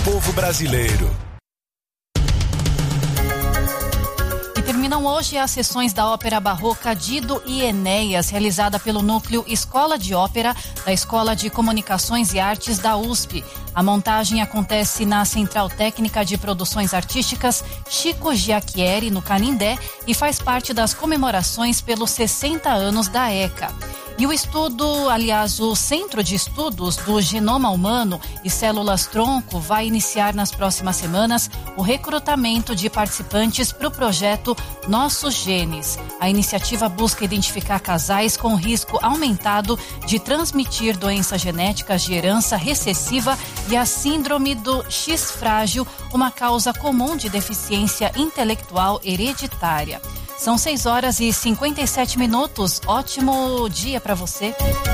povo brasileiro. Terminam hoje as sessões da Ópera Barroca Dido e Enéas, realizada pelo Núcleo Escola de Ópera da Escola de Comunicações e Artes da USP. A montagem acontece na Central Técnica de Produções Artísticas Chico Giacchieri, no Canindé, e faz parte das comemorações pelos 60 anos da ECA. E o o Centro de Estudos do Genoma Humano e Células-Tronco vai iniciar nas próximas semanas o recrutamento de participantes para o projeto Nossos Genes. A iniciativa busca identificar casais com risco aumentado de transmitir doenças genéticas de herança recessiva e a síndrome do X frágil, uma causa comum de deficiência intelectual hereditária. São 6h57. Ótimo dia para você.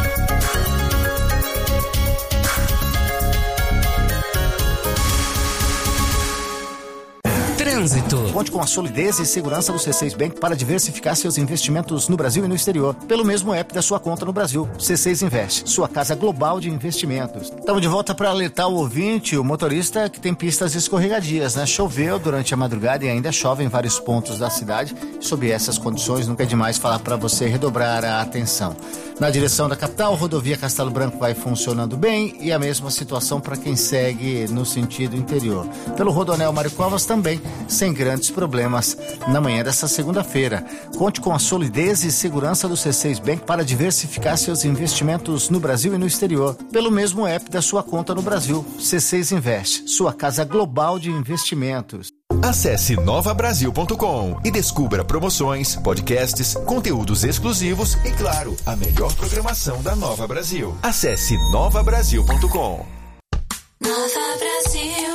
Trânsito. Conte com a solidez e segurança do C6 Bank para diversificar seus investimentos no Brasil e no exterior, pelo mesmo app da sua conta no Brasil. C6 Invest, sua casa global de investimentos. Estamos de volta para alertar o ouvinte, o motorista, que tem pistas escorregadias, né? Choveu durante a madrugada e ainda chove em vários pontos da cidade. Sob essas condições, nunca é demais falar para você redobrar a atenção. Na direção da capital, rodovia Castelo Branco vai funcionando bem e a mesma situação para quem segue no sentido interior. Pelo Rodoanel Mário Covas também, sem grandes problemas na manhã dessa segunda-feira. Conte com a solidez e segurança do C6 Bank para diversificar seus investimentos no Brasil e no exterior, pelo mesmo app da sua conta no Brasil. C6 Invest, sua casa global de investimentos. Acesse novabrasil.com e descubra promoções, podcasts, conteúdos exclusivos e, claro, a melhor programação da Nova Brasil. Acesse novabrasil.com. Nova Brasil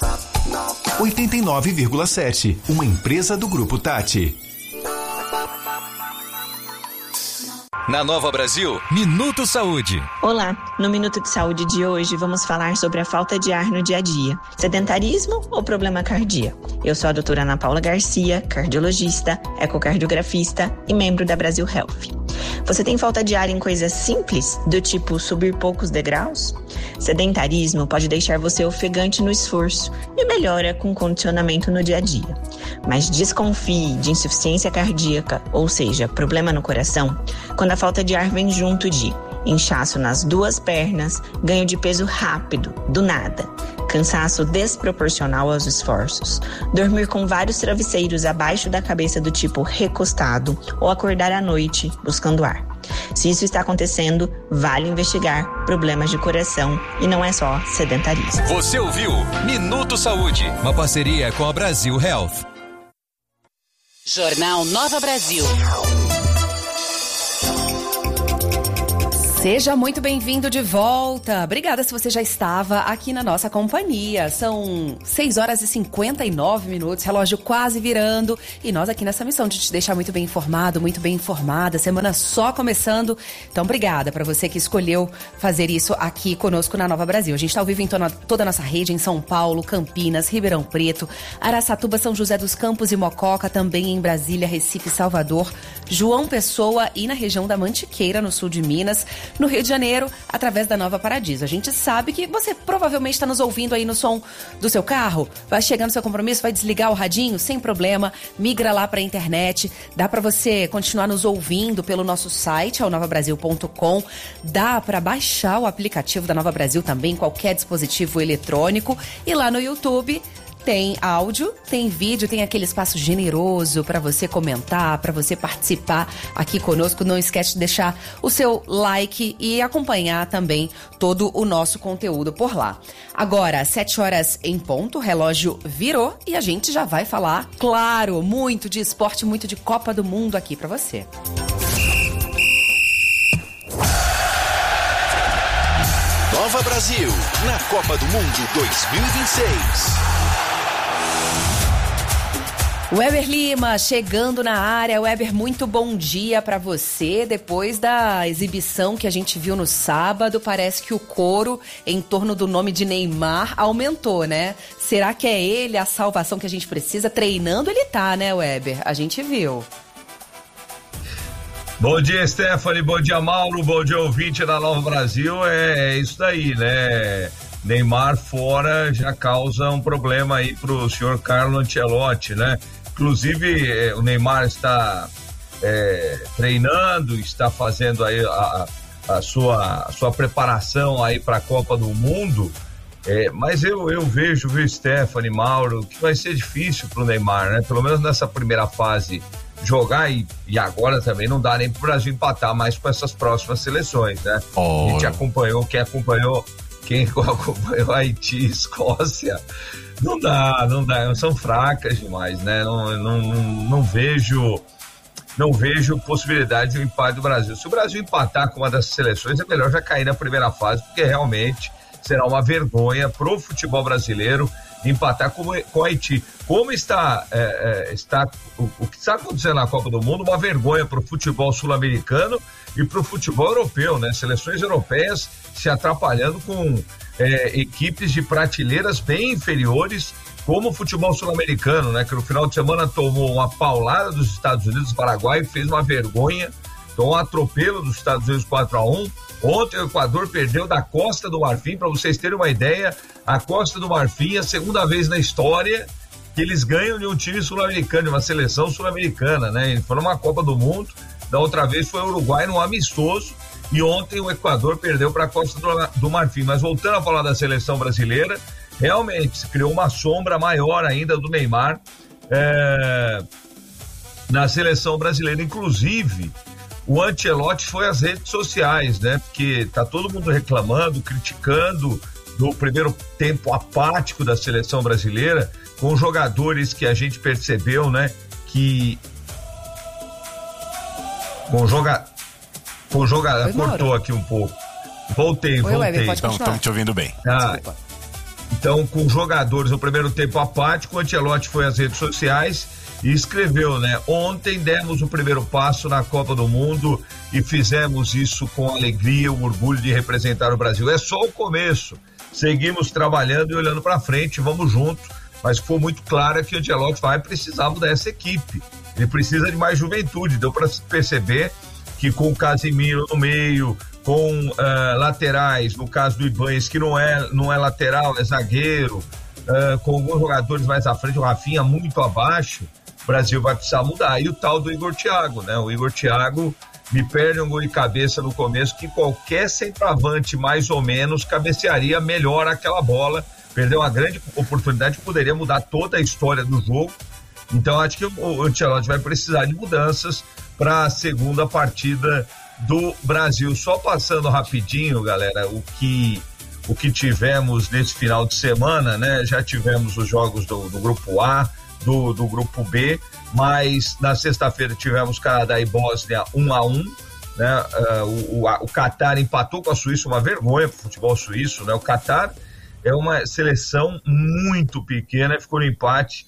89,7, uma empresa do Grupo Tati. Na Nova Brasil, Minuto Saúde. Olá, no Minuto de Saúde de hoje vamos falar sobre a falta de ar no dia a dia. Sedentarismo ou problema cardíaco? Eu sou a doutora Ana Paula Garcia, cardiologista, ecocardiografista e membro da Brasil Health. Você tem falta de ar em coisas simples, do tipo subir poucos degraus? Sedentarismo pode deixar você ofegante no esforço e melhora com condicionamento no dia a dia. Mas desconfie de insuficiência cardíaca, ou seja, problema no coração, quando a falta de ar vem junto de inchaço nas duas pernas, ganho de peso rápido, do nada, cansaço desproporcional aos esforços, dormir com vários travesseiros abaixo da cabeça do tipo recostado ou acordar à noite buscando ar. Se isso está acontecendo, vale investigar problemas de coração e não é só sedentarismo. Você ouviu Minuto Saúde, uma parceria com a Brasil Health. Jornal Nova Brasil. Seja muito bem-vindo de volta. Obrigada se você já estava aqui na nossa companhia. São 6h59, relógio quase virando. E nós aqui nessa missão de te deixar muito bem informado, muito bem informada. Semana só começando. Então, obrigada para você que escolheu fazer isso aqui conosco na Nova Brasil. A gente está ao vivo em toda a nossa rede, em São Paulo, Campinas, Ribeirão Preto, Araçatuba, São José dos Campos e Mococa, também em Brasília, Recife, Salvador, João Pessoa e na região da Mantiqueira, no sul de Minas. No Rio de Janeiro, através da Nova Paradiso. A gente sabe que você provavelmente está nos ouvindo aí no som do seu carro, vai chegar no seu compromisso, vai desligar o radinho, sem problema, migra lá para a internet, dá para você continuar nos ouvindo pelo nosso site, novabrasil.com, dá para baixar o aplicativo da Nova Brasil também, qualquer dispositivo eletrônico, e lá no YouTube tem áudio, tem vídeo, tem aquele espaço generoso para você comentar, para você participar aqui conosco. Não esquece de deixar o seu like e acompanhar também todo o nosso conteúdo por lá. Agora, 7h em ponto, o relógio virou e a gente já vai falar, claro, muito de esporte, muito de Copa do Mundo aqui para você. Nova Brasil, na Copa do Mundo 2026. Weber Lima chegando na área. Weber, muito bom dia pra você. Depois da exibição que a gente viu no sábado, parece que o coro em torno do nome de Neymar aumentou, né? Será que é ele a salvação que a gente precisa? Treinando ele tá, né, Weber? A gente viu. Bom dia, Stephanie, bom dia, Mauro, bom dia, ouvinte da Nova Brasil. É isso daí, né? Neymar fora já causa um problema aí pro senhor Carlo Ancelotti, né? Inclusive, o Neymar está treinando, está fazendo aí a sua preparação aí para a Copa do Mundo, mas eu vejo, viu, Stephanie, Mauro, que vai ser difícil pro Neymar, né? Pelo menos nessa primeira fase jogar e agora também não dá nem pro Brasil empatar mais com essas próximas seleções, né? A gente acompanhou, quem acompanhou Haiti, Escócia, não dá, são fracas demais, né? Não vejo possibilidade de um empate do Brasil. Se o Brasil empatar com uma dessas seleções, é melhor já cair na primeira fase, porque realmente será uma vergonha pro futebol brasileiro empatar com o Haiti. Como está o que está acontecendo na Copa do Mundo, uma vergonha pro futebol sul-americano e pro futebol europeu, né? Seleções europeias se atrapalhando com equipes de prateleiras bem inferiores, como o futebol sul-americano, né? Que no final de semana tomou uma paulada dos Estados Unidos, do Paraguai, fez uma vergonha, tomou um atropelo dos Estados Unidos 4-1. Ontem o Equador perdeu da Costa do Marfim, para vocês terem uma ideia, a Costa do Marfim é a segunda vez na história que eles ganham de um time sul-americano, de uma seleção sul-americana, né? Foi numa Copa do Mundo, da outra vez foi o Uruguai num amistoso, e ontem o Equador perdeu para a Costa do Marfim. Mas voltando a falar da seleção brasileira, realmente se criou uma sombra maior ainda do Neymar na seleção brasileira. Inclusive, o Ancelotti foi às redes sociais, né? Porque tá todo mundo reclamando, criticando do primeiro tempo apático da seleção brasileira, com jogadores que a gente percebeu, né? Que cortou aqui um pouco. Voltei. Então, estamos te ouvindo bem. Então, com jogadores no primeiro tempo apático, o Ancelotti foi às redes sociais e escreveu, né? Ontem demos o primeiro passo na Copa do Mundo e fizemos isso com alegria, o orgulho de representar o Brasil. É só o começo. Seguimos trabalhando e olhando para frente, vamos junto. Mas ficou muito claro que o Ancelotti vai precisar mudar essa equipe. Ele precisa de mais juventude. Deu para perceber que com o Casemiro no meio, com laterais, no caso do Ibanez, que não é lateral, é zagueiro, com alguns jogadores mais à frente, o Rafinha muito abaixo, o Brasil vai precisar mudar. E o tal do Igor Thiago, né? O Igor Thiago me perde um gol de cabeça no começo, que qualquer centroavante mais ou menos cabecearia melhor aquela bola. Perdeu uma grande oportunidade, poderia mudar toda a história do jogo. Então acho que o Ancelotti vai precisar de mudanças para a segunda partida do Brasil. Só passando rapidinho, galera, o que tivemos nesse final de semana, né? Já tivemos os jogos do grupo A, do grupo B, mas na sexta-feira tivemos Canadá e Bósnia 1-1, né? O Catar empatou com a Suíça, uma vergonha pro futebol suíço, né? O Catar é uma seleção muito pequena, ficou no empate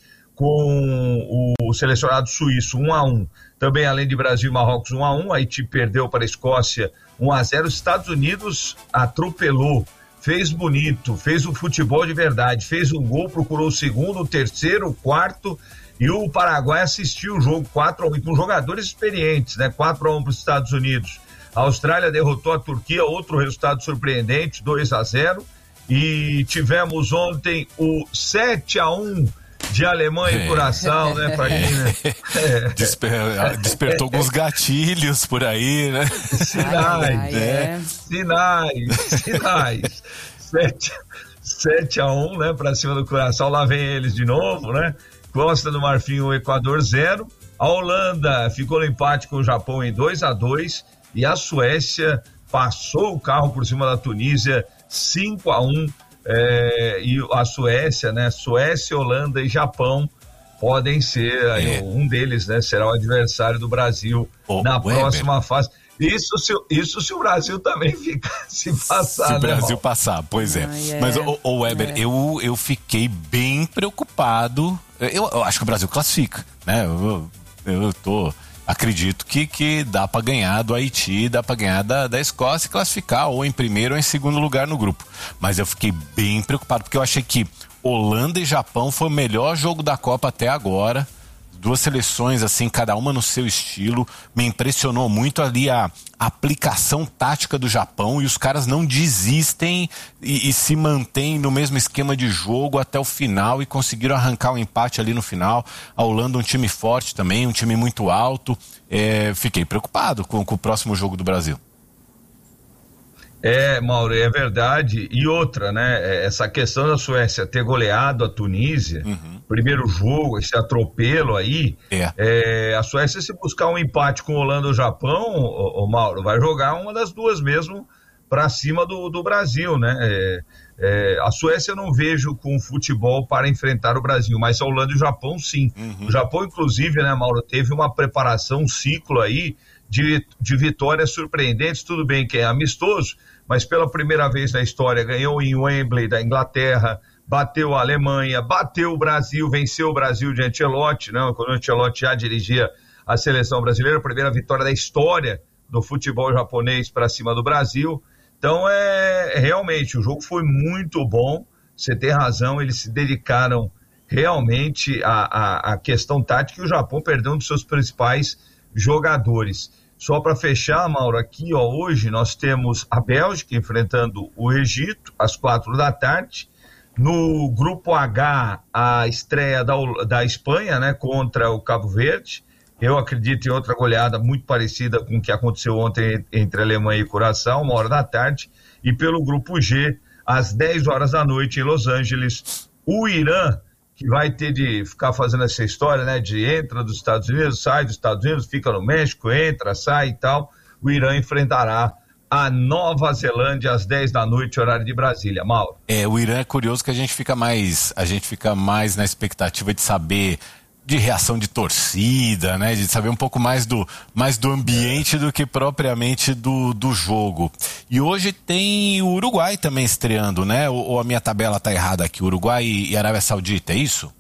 com o selecionado suíço 1-1. Também, além de Brasil e Marrocos 1-1, Haiti perdeu para a Escócia 1-0. Os Estados Unidos atropelou, fez bonito, fez o futebol de verdade, fez um gol, procurou o segundo, o terceiro, o quarto, e o Paraguai assistiu o jogo 4-1, com jogadores experientes, né? 4-1 para os Estados Unidos. A Austrália derrotou a Turquia, outro resultado surpreendente, 2-0. E tivemos ontem o 7-1 de Alemanha e Curaçao, né, Fagner? Despertou alguns gatilhos por aí, né? Sinais. 7-1, né, pra cima do Curaçao, lá vem eles de novo, né? Costa do Marfim, o Equador 0. A Holanda ficou no empate com o Japão em 2-2 e a Suécia passou o carro por cima da Tunísia 5-1. E a Suécia, né? Suécia, Holanda e Japão podem ser um deles, né? Será o adversário do Brasil na próxima fase. Isso se o Brasil também se passar. Se o Brasil passar, pois é. Mas, Weber, eu fiquei bem preocupado. Eu acho que o Brasil classifica, né? Acredito que dá para ganhar do Haiti, dá para ganhar da Escócia e classificar ou em primeiro ou em segundo lugar no grupo. Mas eu fiquei bem preocupado, porque eu achei que Holanda e Japão foi o melhor jogo da Copa até agora. duas seleções, assim, cada uma no seu estilo. Me impressionou muito ali a aplicação tática do Japão, e os caras não desistem e se mantêm no mesmo esquema de jogo até o final, e conseguiram arrancar um empate ali no final. A Holanda, um time forte também, um time muito alto. Fiquei preocupado com o próximo jogo do Brasil. Mauro, é verdade. E outra, né? Essa questão da Suécia ter goleado a Tunísia, primeiro jogo, esse atropelo aí, a Suécia, se buscar um empate com Holanda ou Japão, o Mauro, vai jogar uma das duas mesmo para cima do Brasil, né? A Suécia eu não vejo com futebol para enfrentar o Brasil, mas a Holanda e o Japão sim. O Japão, inclusive, né, Mauro, teve uma preparação, um ciclo aí de vitórias surpreendentes. Tudo bem que é amistoso, mas pela primeira vez na história ganhou em Wembley da Inglaterra, bateu a Alemanha, bateu o Brasil, venceu o Brasil de Ancelotti, né? Quando o Ancelotti já dirigia a seleção brasileira, a primeira vitória da história do futebol japonês para cima do Brasil. Então, realmente, o jogo foi muito bom, você tem razão, eles se dedicaram realmente à questão tática, e o Japão perdeu um dos seus principais jogadores. Só para fechar, Mauro, aqui, hoje nós temos a Bélgica enfrentando o Egito, às 16h. No grupo H, a estreia da Espanha, né, contra o Cabo Verde. Eu acredito em outra goleada muito parecida com o que aconteceu ontem entre Alemanha e Curaçao, 13h. E pelo grupo G, às 10h em Los Angeles, o Irã, que vai ter de ficar fazendo essa história, né, de entra dos Estados Unidos, sai dos Estados Unidos, fica no México, entra, sai e tal. O Irã enfrentará a Nova Zelândia às 10h, horário de Brasília. Mauro. O Irã é curioso, que a gente fica mais na expectativa de saber de reação de torcida, né, de saber um pouco mais do ambiente do que propriamente do jogo. E hoje tem o Uruguai também estreando, né? Ou a minha tabela tá errada aqui? Uruguai e Arábia Saudita, é isso?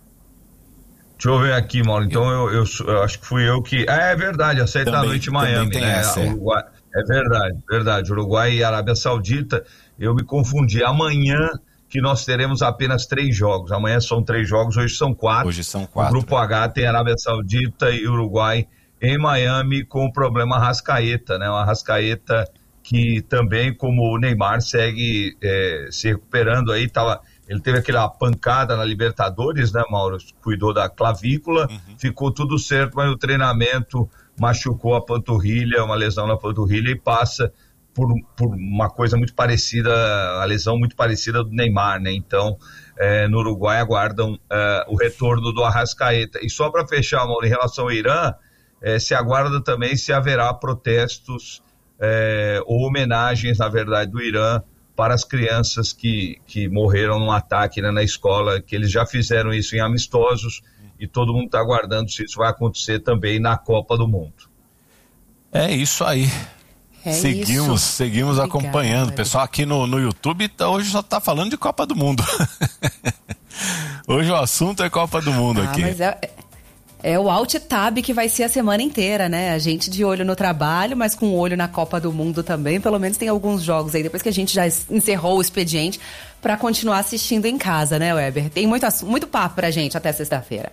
Deixa eu ver aqui, Mauro. Então eu acho que fui eu que... é verdade, às 7h em Miami, tem, né? Uruguai. É verdade. Uruguai e Arábia Saudita, eu me confundi. Amanhã que nós teremos apenas 3 jogos. Amanhã são 3 jogos, hoje são 4. O grupo H tem Arábia Saudita e Uruguai em Miami, com o problema Arrascaeta, né? O Arrascaeta que também, como o Neymar, segue se recuperando aí. Ele teve aquela pancada na Libertadores, né, Mauro? Cuidou da clavícula, ficou tudo certo, mas o treinamento machucou a panturrilha, uma lesão na panturrilha, e passa por uma coisa muito parecida, a lesão muito parecida do Neymar, né? Então, no Uruguai aguardam o retorno do Arrascaeta. E só para fechar, Mauro, em relação ao Irã, se aguarda também se haverá protestos ou homenagens, na verdade, do Irã para as crianças que morreram num ataque, né, na escola, que eles já fizeram isso em amistosos, e todo mundo está aguardando se isso vai acontecer também na Copa do Mundo. É isso aí. Seguimos acompanhando. O pessoal aqui no YouTube hoje só está falando de Copa do Mundo. Hoje o assunto é Copa do Mundo aqui. Mas é o Alt Tab que vai ser a semana inteira, né? A gente de olho no trabalho, mas com olho na Copa do Mundo também. Pelo menos tem alguns jogos aí, depois que a gente já encerrou o expediente, para continuar assistindo em casa, né, Weber? Tem muito papo pra gente até sexta-feira.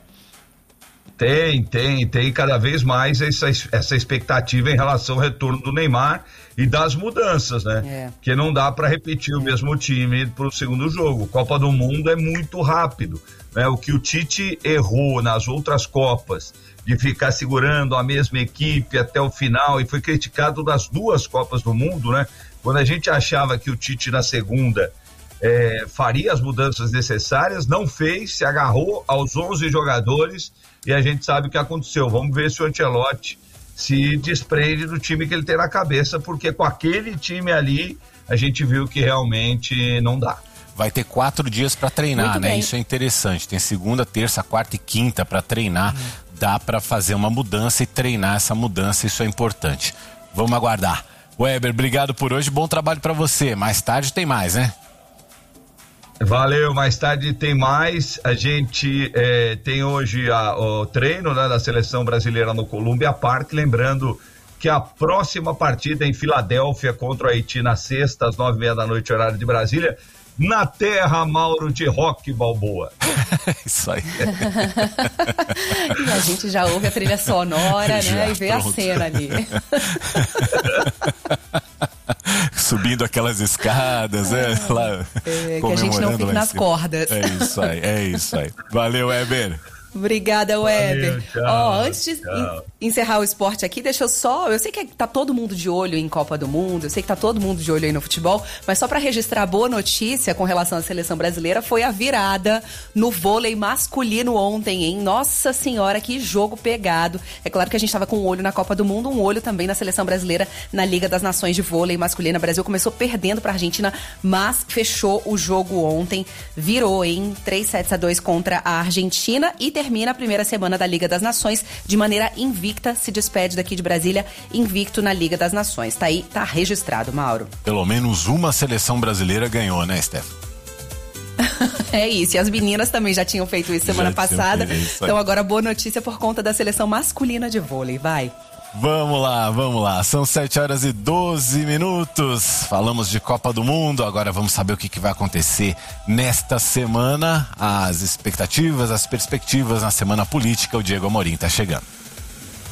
Tem cada vez mais essa expectativa em relação ao retorno do Neymar e das mudanças, né? Porque não dá para repetir o mesmo time pro segundo jogo. Copa do Mundo é muito rápido, né? O que o Tite errou nas outras Copas, de ficar segurando a mesma equipe até o final, e foi criticado nas 2 Copas do Mundo, né? Quando a gente achava que o Tite na segunda faria as mudanças necessárias, não fez, se agarrou aos 11 jogadores, e a gente sabe o que aconteceu. Vamos ver se o Ancelotti se desprende do time que ele tem na cabeça, porque com aquele time ali a gente viu que realmente não dá. Vai ter 4 dias para treinar, muito, né? Bem. Isso é interessante. Tem segunda, terça, quarta e quinta para treinar. Dá para fazer uma mudança e treinar essa mudança, isso é importante. Vamos aguardar. Weber, obrigado por hoje, bom trabalho para você. Mais tarde tem mais, né? Valeu, mais tarde tem mais. A gente tem hoje o treino, né, da seleção brasileira no Columbia Park, lembrando que a próxima partida é em Filadélfia contra o Haiti na sexta, às 9h30 da noite, horário de Brasília, na terra, Mauro, de Rock Balboa. Isso aí. E a gente já ouve a trilha sonora, né? E vê pronto. A cena ali. Subindo aquelas escadas, lá, que a gente não fique nas cordas. É isso aí. Valeu, Weber. Obrigada, Weber. Antes de encerrar o esporte aqui, eu sei que tá todo mundo de olho em Copa do Mundo, eu sei que tá todo mundo de olho aí no futebol, mas só pra registrar a boa notícia com relação à seleção brasileira, foi a virada no vôlei masculino ontem, hein? Nossa senhora, que jogo pegado. É claro que a gente tava com um olho na Copa do Mundo, um olho também na seleção brasileira na Liga das Nações de Vôlei masculina. O Brasil começou perdendo pra Argentina, mas fechou o jogo ontem, virou em 3-2 contra a Argentina e termina a primeira semana da Liga das Nações de maneira invicta, se despede daqui de Brasília, invicto na Liga das Nações. Tá aí, tá registrado, Mauro. Pelo menos uma seleção brasileira ganhou, né, Steph? É isso, e as meninas também já tinham feito isso semana passada. Então agora boa notícia por conta da seleção masculina de vôlei, vai. Vamos lá. São 7h12. Falamos de Copa do Mundo. Agora vamos saber o que vai acontecer nesta semana. As expectativas, as perspectivas na semana política. O Diego Amorim tá chegando.